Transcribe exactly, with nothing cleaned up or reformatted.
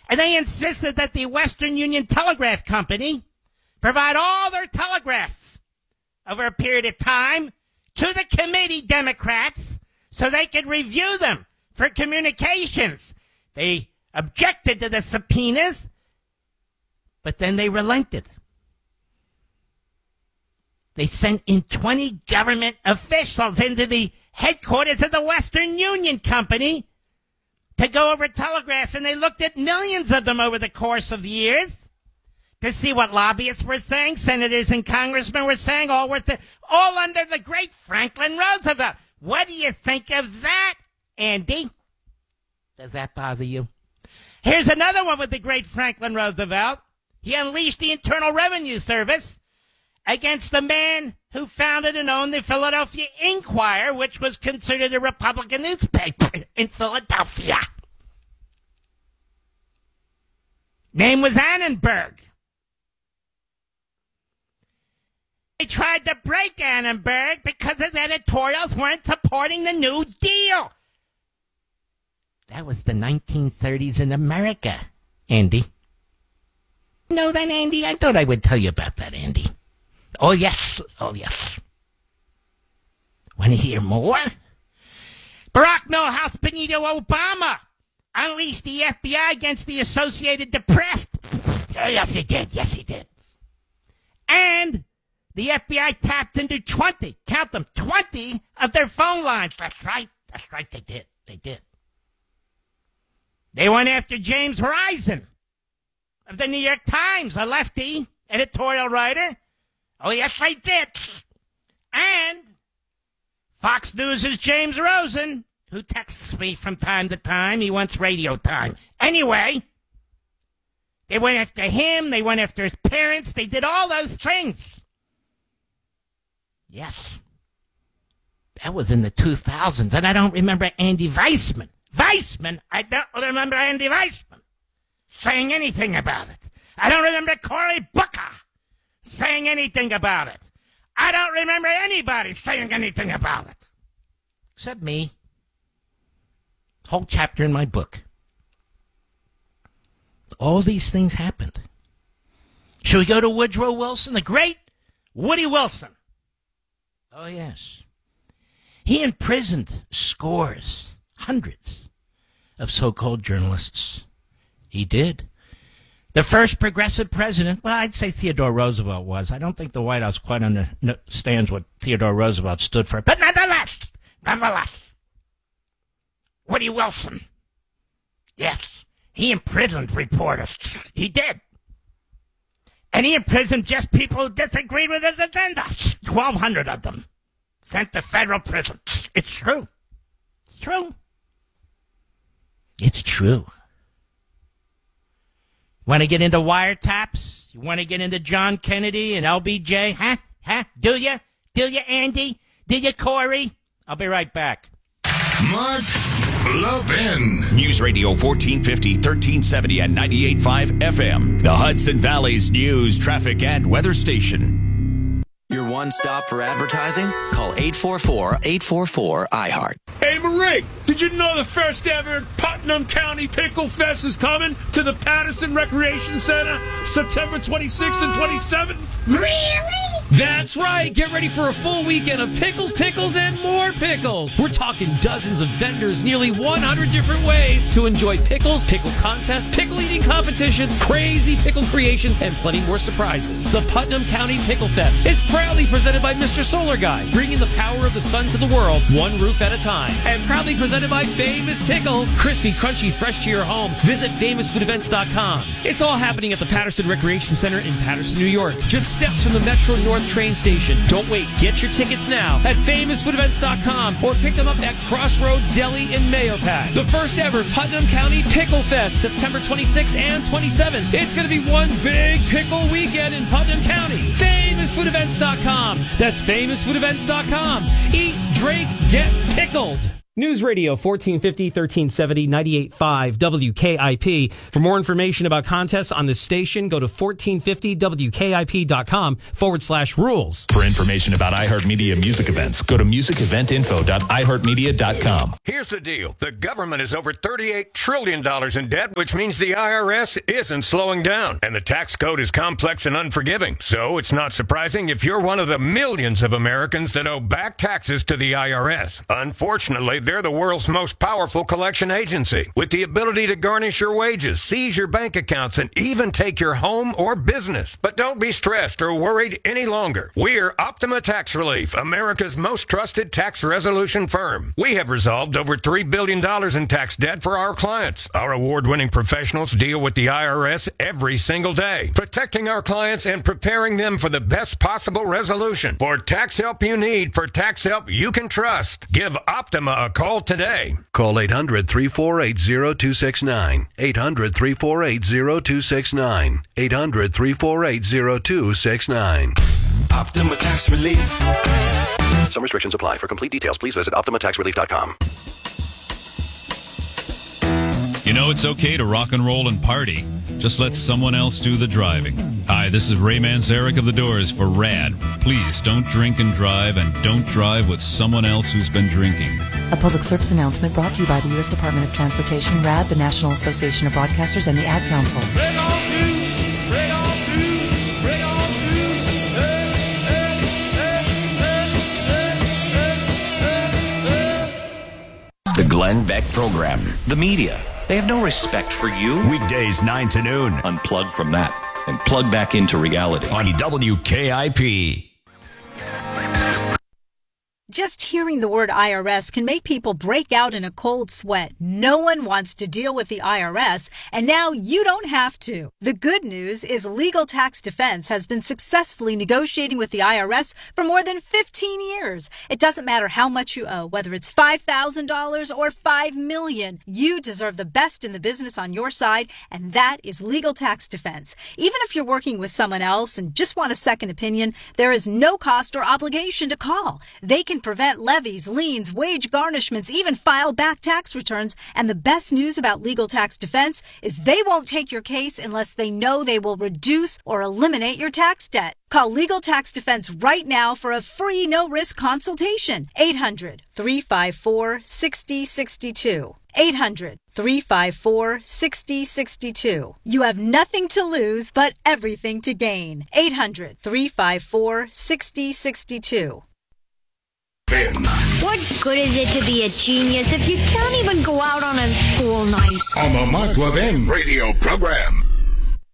And they insisted that the Western Union Telegraph Company provide all their telegraphs over a period of time to the committee Democrats so they could review them for communications. They objected to the subpoenas, but then they relented. They sent in twenty government officials into the headquarters of the Western Union Company to go over telegraphs, and they looked at millions of them over the course of years to see what lobbyists were saying, senators and congressmen were saying, all were th- all under the great Franklin Roosevelt. What do you think of that, Andy? Does that bother you? Here's another one with the great Franklin Roosevelt. He unleashed the Internal Revenue Service against the man who founded and owned the Philadelphia Inquirer, which was considered a Republican newspaper in Philadelphia. Name was Annenberg. They tried to break Annenberg because his editorials weren't supporting the New Deal. That was the nineteen thirties in America, Andy. You know that, Andy? I thought I would tell you about that, Andy. Oh, yes. Oh, yes. Want to hear more? Barack Milhouse Benito Obama unleashed the F B I against the Associated Press. Oh, yes, he did. Yes, he did. And the F B I tapped into twenty, count them, twenty of their phone lines. That's right. That's right. They did. They did. They went after James Risen of the New York Times, a lefty editorial writer. Oh, yes, they did. And Fox News' James Rosen, who texts me from time to time. He wants radio time. Anyway, they went after him. They went after his parents. They did all those things. Yes. That was in the two thousands. And I don't remember Andy Weissman. Weissman? I don't remember Andy Weissman saying anything about it. I don't remember Cory Booker saying anything about it. I don't remember anybody saying anything about it. Except me. Whole chapter in my book. All these things happened. Should we go to Woodrow Wilson? The great Woody Wilson. Oh, yes. He imprisoned scores, hundreds of so-called journalists. He did. The first progressive president, well, I'd say Theodore Roosevelt was. I don't think the White House quite understands what Theodore Roosevelt stood for. But nonetheless, nonetheless, Woody Wilson, yes, he imprisoned reporters. He did. And he imprisoned just people who disagreed with his agenda. twelve hundred of them sent to federal prison. It's true. It's true. It's true. Want to get into wiretaps? You want to get into John Kennedy and L B J? Huh? Huh? Do you? Do you, Andy? Do you, Corey? I'll be right back. Mark Levin. News Radio fourteen fifty, thirteen seventy, and ninety-eight point five F M. The Hudson Valley's news, traffic, and weather station. Your one stop for advertising? Call eight four four, eight four four, I heart. Hey, Marie, did you know the first ever Putnam County Pickle Fest is coming to the Patterson Recreation Center September twenty-sixth and twenty-seventh? Really? That's right. Get ready for a full weekend of pickles, pickles, and more pickles. We're talking dozens of vendors, nearly one hundred different ways to enjoy pickles, pickle contests, pickle eating competitions, crazy pickle creations, and plenty more surprises. The Putnam County Pickle Fest is proudly presented by Mister Solar Guy, bringing the power of the sun to the world, one roof at a time. And proudly presented by Famous Pickles, crispy, crunchy, fresh to your home. Visit famous food events dot com. It's all happening at the Patterson Recreation Center in Patterson, New York, just steps from the Metro North train station. Don't wait. Get your tickets now at famous food events dot com or pick them up at Crossroads Deli in Mahopac. The first ever Putnam County Pickle Fest, September twenty-sixth and twenty-seventh. It's going to be one big pickle weekend in Putnam County. famous food events dot com. That's famous food events dot com. Eat, drink, get pickled. News Radio fourteen fifty, thirteen seventy, ninety-eight point five W K I P. For more information about contests on this station, go to fourteen fifty W K I P dot com forward slash rules. For information about iHeartMedia music events, go to music event info dot i heart media dot com. Here's the deal. The government is over thirty-eight trillion dollars in debt, which means the I R S isn't slowing down. And the tax code is complex and unforgiving. So it's not surprising if you're one of the millions of Americans that owe back taxes to the I R S. Unfortunately, they're the world's most powerful collection agency, with the ability to garnish your wages, seize your bank accounts, and even take your home or business. But don't be stressed or worried any longer. We're Optima Tax Relief, America's most trusted tax resolution firm. We have resolved over three billion dollars in tax debt for our clients. Our award-winning professionals deal with the I R S every single day, protecting our clients and preparing them for the best possible resolution. For tax help you need, for tax help you can trust, give Optima a call today. Call eight hundred, three four eight, zero two six nine. eight hundred, three four eight, zero two six nine. eight hundred, three four eight, zero two six nine. Optima Tax Relief. Some restrictions apply. For complete details, please visit optima tax relief dot com. You know, it's okay to rock and roll and party. Just let someone else do the driving. Hi, this is Ray Manzarek of The Doors for RAD. Please don't drink and drive, and don't drive with someone else who's been drinking. A public service announcement brought to you by the U S Department of Transportation, RAD, the National Association of Broadcasters, and the Ad Council. The Glenn Beck Program. The media, they have no respect for you. Weekdays nine to noon. Unplug from that and plug back into reality. On W K I P. Just hearing the word I R S can make people break out in a cold sweat. No one wants to deal with the I R S, and now you don't have to. The good news is Legal Tax Defense has been successfully negotiating with the I R S for more than fifteen years. It doesn't matter how much you owe, whether it's five thousand dollars or five million dollars. You deserve the best in the business on your side, and that is Legal Tax Defense. Even if you're working with someone else and just want a second opinion, there is no cost or obligation to call. They can prevent levies, liens, wage garnishments, even file back tax returns. And the best news about Legal Tax Defense is they won't take your case unless they know they will reduce or eliminate your tax debt. Call Legal Tax Defense right now for a free no-risk consultation. eight hundred, three five four, six zero six two. eight hundred, three five four, six zero six two. You have nothing to lose but everything to gain. eight hundred, three five four, six zero six two. What good is it to be a genius if you can't even go out on a school night? On the Mark Levin radio program.